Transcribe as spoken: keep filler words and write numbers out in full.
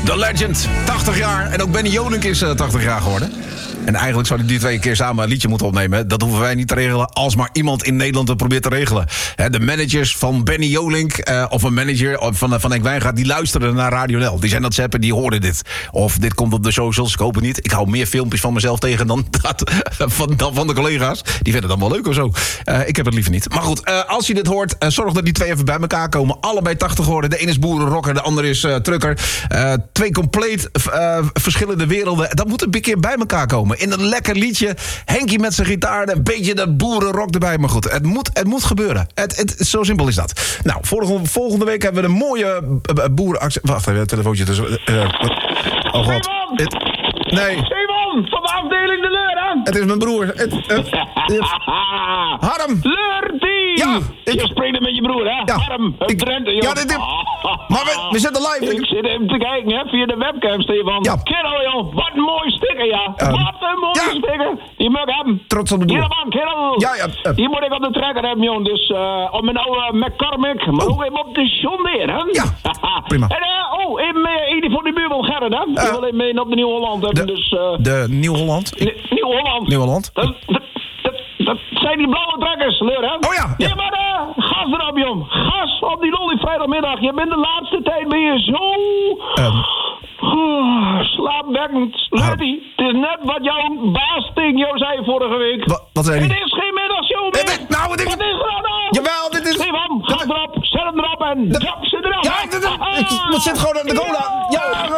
The Legend, tachtig jaar. En ook Benny Jolink is uh, tachtig jaar geworden. En eigenlijk zouden die twee keer samen een liedje moeten opnemen. Dat hoeven wij niet te regelen als maar iemand in Nederland het probeert te regelen. He, de managers van Benny Jolink uh, of een manager van, van Henk Wijngaard... die luisteren naar Radio N L. Die zijn dat zappen, die hoorden dit. Of dit komt op de socials, ik hoop het niet. Ik hou meer filmpjes van mezelf tegen dan, dat, van, dan van de collega's. Die vinden het dan wel leuk of zo. Uh, ik heb het liever niet. Maar goed, uh, als je dit hoort, uh, zorg dat die twee even bij elkaar komen. Allebei tachtig geworden. De ene is boerenrocker, de andere is uh, trucker. Uh, twee compleet uh, verschillende werelden. Dat moet een keer bij elkaar komen. In een lekker liedje. Henkie met zijn gitaar. Een beetje dat boerenrock erbij. Maar goed, het moet, het moet gebeuren. Het, het, zo simpel is dat. Nou, volgende, volgende week hebben we een mooie uh, boerenactie. Wacht even, een telefoontje tussen. Uh, oh god. Het, nee. Simon, van de afdeling De Leur, hè? Het is mijn broer. Het, het, het, Harm. Leurtie! Ja. Ik, je spreekt met je broer, hè? Ja. Harm, uit Ik, Drenthe, joh. ja, dit, dit, maar we, we zitten live. Ik zit even te kijken, hè, via de webcam, Stefan. Ja. Kerel, joh, wat een mooi sticker, ja. Um, wat een mooi ja. sticker. Die mag hem. Trots op de broer. Hier, man, kerel. Ja, ja. Uh, Die moet ik op de trekker hebben, joh. Dus, uh, op mijn oude McCormick. Maar oh. ook even op de John Deere, hè? Ja, prima. En, uh, oh, even mee, even voor de buurman Gerrit, hè? Die uh, wil even mee op de Nieuw-Holland hebben, de, dus... Uh, de Nieuw-Holland? Nieuw-Holland. Nieuw-Holland? Dat, dat, dat, dat zijn die blauwe trekkers, Leur, hè? Oh ja. ja. Ja, maar uh, gas erop, jong. Gas op die lolly vrijdagmiddag. Je bent de laatste tijd ben je zo... Um. Oh, slaapwekkend. Leurtie, het is net wat jouw baas tegen jou zei vorige week. Wat, wat zei hij? Het is geen middagshow meer. Het is, nou, het is... Wat is er aan de hand? Jawel, dit is... Stefan, gas erop, zet hem erop en de, drop ze erop. Ja, ik, ik, ik, ik zit gewoon aan de cola. Ja,